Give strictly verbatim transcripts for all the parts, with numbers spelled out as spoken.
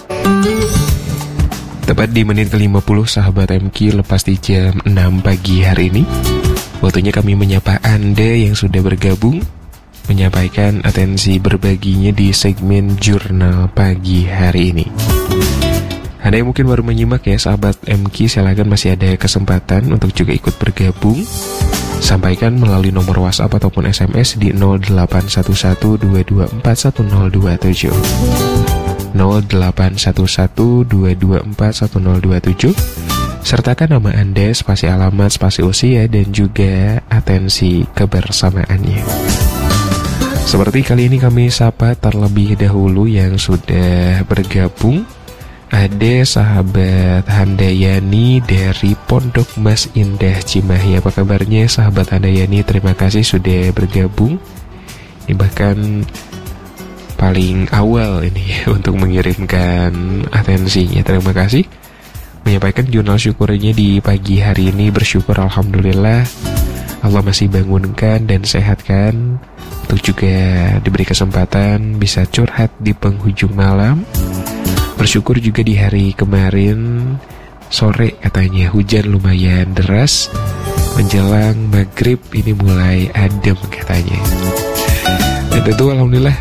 Tepat di menit ke lima puluh sahabat M Q, lepas di jam enam pagi hari ini, waktunya kami menyapa Anda yang sudah bergabung, menyampaikan atensi berbaginya di segmen Jurnal Pagi hari ini. Anda yang mungkin baru menyimak ya sahabat M Q, silakan masih ada kesempatan untuk juga ikut bergabung. Sampaikan melalui nomor WhatsApp ataupun S M S di nol delapan satu satu dua dua empat satu nol dua tujuh nol delapan satu satu dua dua empat satu nol dua tujuh. Sertakan nama Anda, spasi alamat, spasi usia, dan juga atensi kebersamaannya. Seperti kali ini kami sapa terlebih dahulu yang sudah bergabung. Ada sahabat Handayani dari Pondok Mas Indah Cimahi. Apa kabarnya sahabat Handayani? Terima kasih sudah bergabung. Ini bahkan paling awal ini untuk mengirimkan atensinya. Terima kasih. Menyampaikan jurnal syukurnya di pagi hari ini. Bersyukur alhamdulillah Allah masih bangunkan dan sehatkan, untuk juga diberi kesempatan bisa curhat di penghujung malam. Bersyukur juga di hari kemarin sore katanya hujan lumayan deras, menjelang maghrib ini mulai adem katanya. Dan tentu alhamdulillah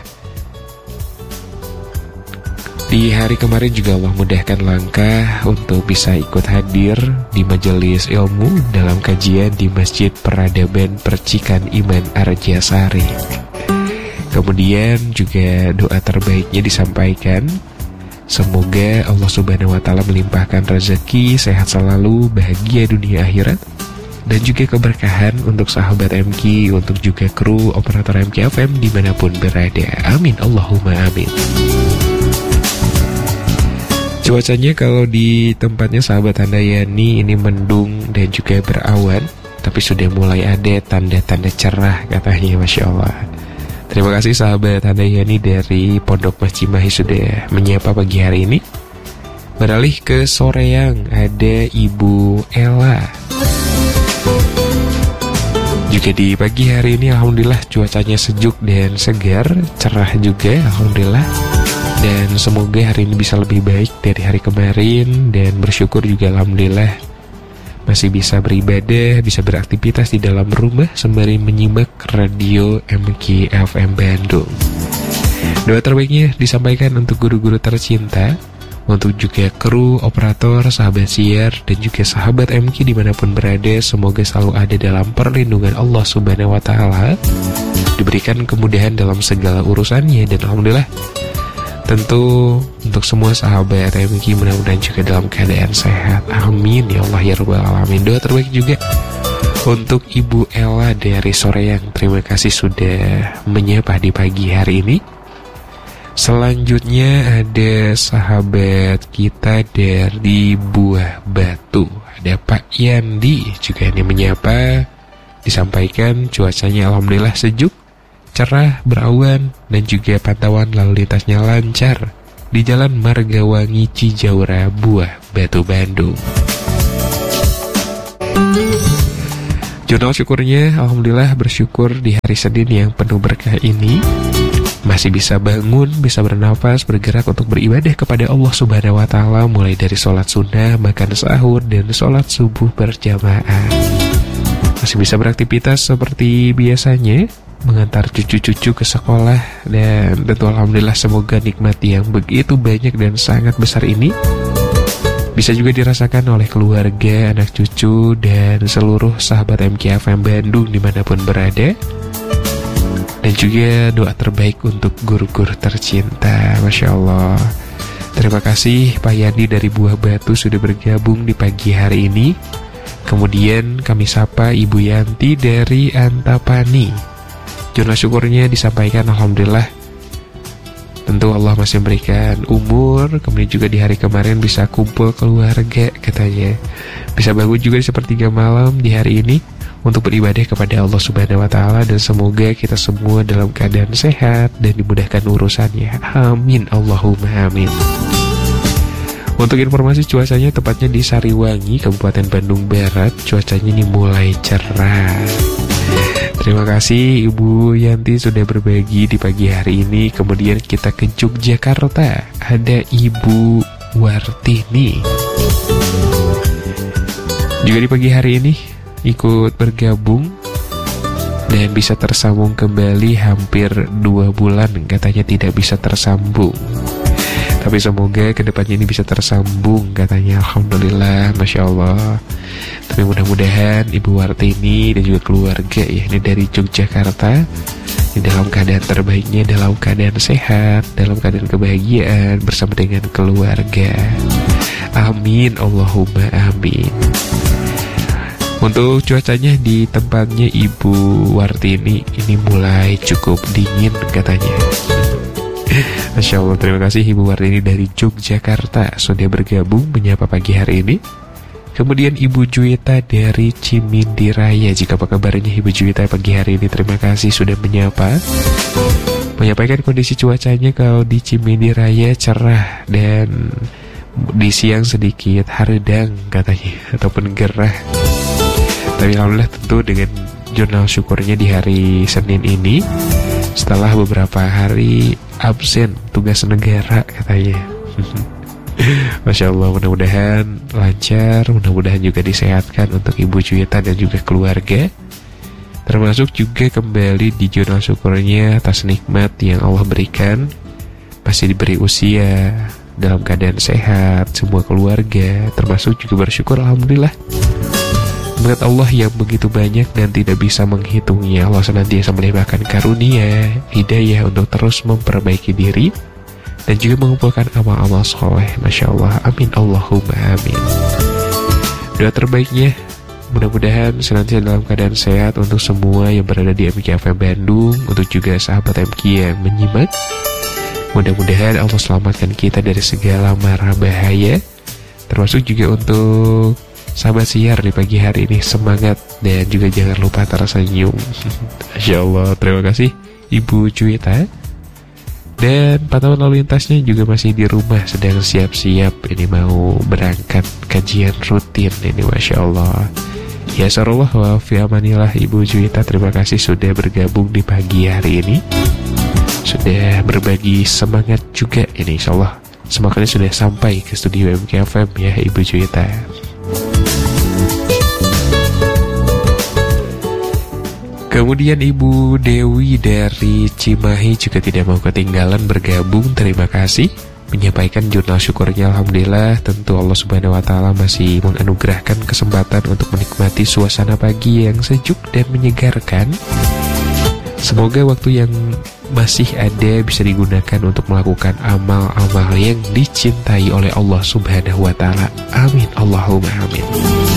di hari kemarin juga Allah mudahkan langkah untuk bisa ikut hadir di majelis ilmu dalam kajian di Masjid Peradaban Percikan Iman Arjasari. Kemudian juga doa terbaiknya disampaikan, semoga Allah Subhanahu wa Ta'ala melimpahkan rezeki, sehat selalu, bahagia dunia akhirat, dan juga keberkahan untuk sahabat M Q, untuk juga kru operator M Q F M dimanapun berada. Amin Allahumma amin. Cuacanya kalau di tempatnya sahabat Handayani ini mendung dan juga berawan, tapi sudah mulai ada tanda-tanda cerah katanya, Masya Allah. Terima kasih sahabat Handayani dari Pondok Mas Cimahi sudah menyapa pagi hari ini. Beralih ke Soreang, ada Ibu Ella. Juga di pagi hari ini alhamdulillah cuacanya sejuk dan segar, cerah juga alhamdulillah. Dan semoga hari ini bisa lebih baik dari hari kemarin. Dan bersyukur juga alhamdulillah masih bisa beribadah, bisa beraktivitas di dalam rumah sembari menyimak radio M Q F M Bandung. Doa terbaiknya disampaikan untuk guru-guru tercinta, untuk juga kru, operator, sahabat siar, dan juga sahabat M Q dimanapun berada. Semoga selalu ada dalam perlindungan Allah Subhanahu wa Ta'ala, diberikan kemudahan dalam segala urusannya. Dan alhamdulillah tentu untuk semua sahabat M Q mudah-mudahan juga dalam keadaan sehat. Amin ya Allah ya Rabbal Alamin. Doa terbaik juga untuk Ibu Ella dari Soreang. Terima kasih sudah menyapa di pagi hari ini. Selanjutnya ada sahabat kita dari Buah Batu, ada Pak Yandi juga yang menyapa. Disampaikan cuacanya alhamdulillah sejuk, cerah, berawan, dan juga pantauan lalu lintasnya lancar di Jalan Margawangi Cijaura, Buah Batu, Bandung. Jurnal syukurnya alhamdulillah bersyukur di hari Senin yang penuh berkah ini masih bisa bangun, bisa bernafas, bergerak untuk beribadah kepada Allah Subhanahu wa Ta'ala, mulai dari sholat sunnah, makan sahur, dan sholat subuh berjamaah. Masih bisa beraktivitas seperti biasanya, mengantar cucu-cucu ke sekolah, dan tentu alhamdulillah semoga nikmat yang begitu banyak dan sangat besar ini bisa juga dirasakan oleh keluarga, anak cucu, dan seluruh sahabat M Q F M Bandung dimanapun berada. Dan juga doa terbaik untuk guru-guru tercinta. Masya Allah. Terima kasih Pak Yandi dari Buah Batu sudah bergabung di pagi hari ini. Kemudian kami sapa Ibu Yanti dari Antapani. Jurnal syukurnya disampaikan alhamdulillah, tentu Allah masih memberikan umur. Kemudian juga di hari kemarin bisa kumpul keluarga katanya. Bisa bangun juga di sepertiga malam di hari ini untuk beribadah kepada Allah Subhanahu wa Ta'ala. Dan semoga kita semua dalam keadaan sehat dan dimudahkan urusannya. Amin Allahumma amin. Untuk informasi cuacanya tepatnya di Sariwangi, Kabupaten Bandung Barat, cuacanya ini mulai cerah. Terima kasih Ibu Yanti sudah berbagi di pagi hari ini. Kemudian kita ke Yogyakarta, ada Ibu Wartini juga di pagi hari ini ikut bergabung dan bisa tersambung kembali hampir dua bulan katanya tidak bisa tersambung. Tapi semoga kedepannya ini bisa tersambung katanya. Alhamdulillah, Masya Allah. Tapi mudah-mudahan Ibu Wartini dan juga keluarga ya, ini dari Yogyakarta, ini dalam keadaan terbaiknya, dalam keadaan sehat, dalam keadaan kebahagiaan bersama dengan keluarga. Amin, Allahumma amin. Untuk cuacanya di tempatnya Ibu Wartini ini mulai cukup dingin katanya. Masya Allah, terima kasih Ibu Wartini dari Yogyakarta sudah bergabung menyapa pagi hari ini. Kemudian Ibu Juwita dari Cimindi Raya, jika apa kabarnya Ibu Juwita pagi hari ini, terima kasih sudah menyapa. Menyampaikan kondisi cuacanya kalau di Cimindi Raya cerah dan di siang sedikit haredang katanya, ataupun gerah. Tapi alhamdulillah tentu dengan jurnal syukurnya di hari Senin ini, setelah beberapa hari absen tugas negara katanya. Masya Allah, mudah-mudahan lancar, mudah-mudahan juga disehatkan untuk Ibu Juwita dan juga keluarga. Termasuk juga kembali di jurnal syukurnya atas nikmat yang Allah berikan, masih diberi usia, dalam keadaan sehat, semua keluarga, termasuk juga bersyukur alhamdulillah. Mengat Allah yang begitu banyak dan tidak bisa menghitungnya, Allah senantiasa melimpahkan karunia, hidayah untuk terus memperbaiki diri dan juga mengumpulkan amal-amal soleh. Masya Allah, amin Allahumma amin. Doa terbaiknya, mudah-mudahan senantiasa dalam keadaan sehat untuk semua yang berada di M K F M Bandung, untuk juga sahabat M K yang menyimak. Mudah-mudahan Allah selamatkan kita dari segala mara bahaya, termasuk juga untuk sahabat siar di pagi hari ini, semangat dan juga jangan lupa tersenyum. Masya Allah, terima kasih Ibu Juwita. Dan pantauan lalu lintasnya juga masih di rumah, sedang siap-siap ini mau berangkat kajian rutin ini. Masya Allah. Ya sarullah wa fi amanillah Ibu Juwita, terima kasih sudah bergabung di pagi hari ini, sudah berbagi semangat juga ini. Insya Allah semangatnya sudah sampai ke studio M K F M ya Ibu Juwita. Kemudian Ibu Dewi dari Cimahi juga tidak mau ketinggalan bergabung, terima kasih. Menyampaikan jurnal syukurnya, alhamdulillah tentu Allah Subhanahu wa Ta'ala masih menganugerahkan kesempatan untuk menikmati suasana pagi yang sejuk dan menyegarkan. Semoga waktu yang masih ada bisa digunakan untuk melakukan amal-amal yang dicintai oleh Allah Subhanahu wa Ta'ala. Amin Allahumma amin.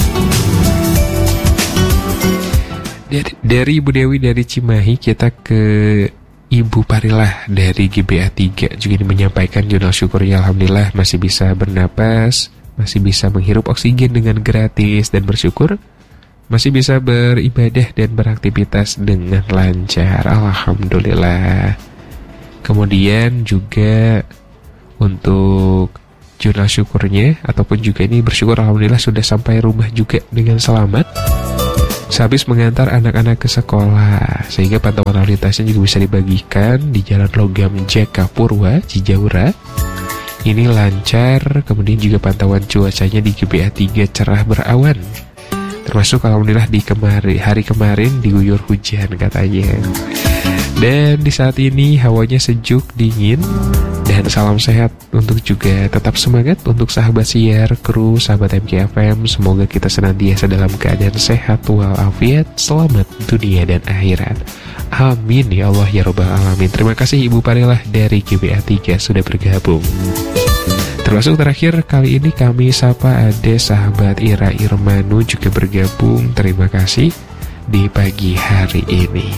Dari, dari Ibu Dewi dari Cimahi, kita ke Ibu Parilah dari G B A tiga juga menyampaikan jurnal syukurnya, alhamdulillah masih bisa bernapas, masih bisa menghirup oksigen dengan gratis dan bersyukur, masih bisa beribadah dan beraktivitas dengan lancar, alhamdulillah. Kemudian juga untuk jurnal syukurnya ataupun juga ini bersyukur alhamdulillah sudah sampai rumah juga dengan selamat, sehabis mengantar anak-anak ke sekolah, sehingga pantauan lalu lintasnya juga bisa dibagikan di Jalan Logam Jaka Purwa, Cijaura. Ini lancar, kemudian juga pantauan cuacanya di G B A tiga cerah berawan. Termasuk alhamdulillah di kemari, hari kemarin diguyur hujan katanya. Dan di saat ini hawanya sejuk, dingin. Dan salam sehat untuk juga tetap semangat untuk sahabat siar, kru, sahabat M K F M. Semoga kita senantiasa dalam keadaan sehat walafiat, selamat dunia dan akhirat. Amin ya Allah ya Rabbal Alamin. Terima kasih Ibu Parilah dari G B A tiga sudah bergabung. Termasuk terakhir kali ini kami sapa ada sahabat Ira Irmanu juga bergabung. Terima kasih di pagi hari ini.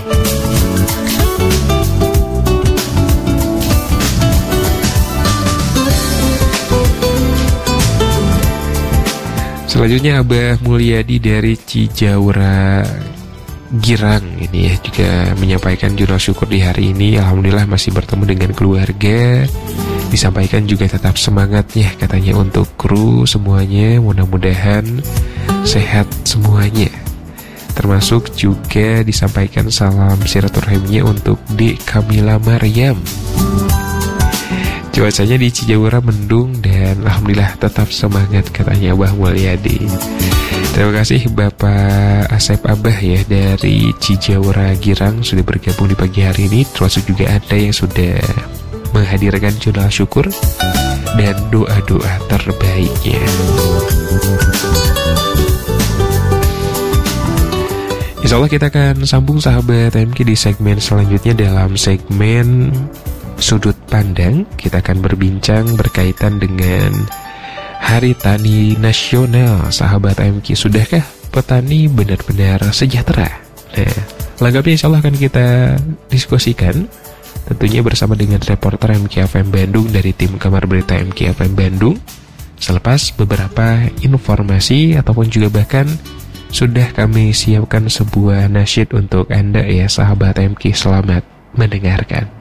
Selanjutnya Abah Mulyadi dari Cijaura Girang ini ya juga menyampaikan jurnal syukur di hari ini. Alhamdulillah masih bertemu dengan keluarga. Disampaikan juga tetap semangatnya katanya untuk kru semuanya, mudah-mudahan sehat semuanya. Termasuk juga disampaikan salam silaturahimnya untuk Dek Kamila Maryam. Cuacanya di Cijawura mendung dan alhamdulillah tetap semangat, katanya Abah Mulyadi. Terima kasih Bapak Asep Abah ya dari Cijawura Girang sudah bergabung di pagi hari ini. Termasuk juga ada yang sudah menghadirkan jurnal syukur dan doa-doa terbaiknya. Insya Allah kita akan sambung sahabat M K di segmen selanjutnya. Dalam segmen Sudut Pandang kita akan berbincang berkaitan dengan Hari Tani Nasional. Sahabat M K, sudahkah petani benar-benar sejahtera? Nah, lengkapnya insya Allah akan kita diskusikan tentunya bersama dengan reporter M K F M Bandung dari tim Kamar Berita M K F M Bandung. Selepas beberapa informasi ataupun juga bahkan sudah kami siapkan sebuah nasyid untuk Anda ya sahabat M K, selamat mendengarkan.